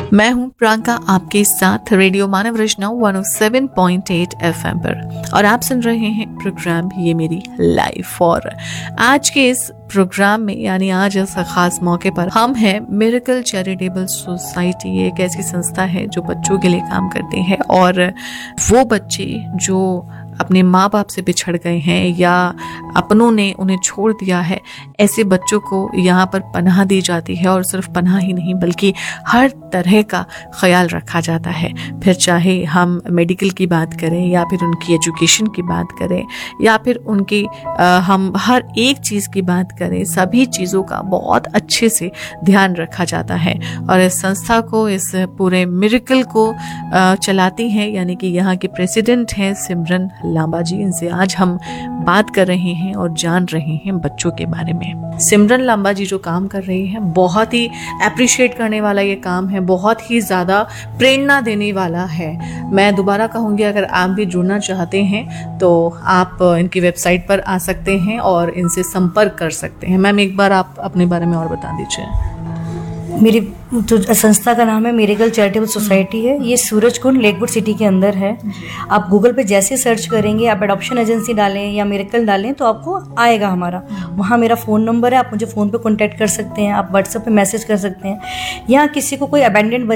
मैं हूं प्रियंका आपके साथ रेडियो मानव रचना 107.8 FM पर और आप सुन रहे हैं प्रोग्राम ये मेरी लाइफ। और आज के इस प्रोग्राम में यानी आज इस खास मौके पर हम हैं मिरेकल चैरिटेबल सोसाइटी। एक ऐसी संस्था है जो बच्चों के लिए काम करती है और वो बच्चे जो अपने माँ बाप से बिछड़ गए हैं या अपनों ने उन्हें छोड़ दिया है, ऐसे बच्चों को यहाँ पर पनाह दी जाती है। और सिर्फ पनाह ही नहीं बल्कि हर तरह का ख्याल रखा जाता है। फिर चाहे हम मेडिकल की बात करें या फिर उनकी एजुकेशन की बात करें या फिर उनकी हम हर एक चीज़ की बात करें, सभी चीज़ों का बहुत अच्छे से ध्यान रखा जाता है। और इस संस्था को, इस पूरे मिरेकल को चलाती हैं यानी कि यहाँ के प्रेसिडेंट हैं सिमरन लांबा जी। इनसे आज हम बात कर रहे हैं और जान रहे हैं बच्चों के बारे में। सिमरन लांबा जी जो काम कर रही हैं, बहुत ही अप्रिशिएट करने वाला ये काम है, बहुत ही ज़्यादा प्रेरणा देने वाला है। मैं दोबारा कहूँगी, अगर आप भी जुड़ना चाहते हैं तो आप इनकी वेबसाइट पर आ सकते हैं और इनसे संपर्क कर सकते हैं। मैम, एक बार आप अपने बारे में और बता दीजिए। मेरी जो संस्था का नाम है मिरेकल चैरिटेबल सोसाइटी है। ये सूरजकुंड लेकवुड सिटी के अंदर है। आप गूगल पे जैसे सर्च करेंगे, आप एडॉप्शन एजेंसी डालें या मिरेकल डालें तो आपको आएगा हमारा। वहाँ मेरा फ़ोन नंबर है, आप मुझे फ़ोन पे कांटेक्ट कर सकते हैं, आप व्हाट्सएप पे मैसेज कर सकते हैं। यहाँ किसी को कोई अबेंडेंट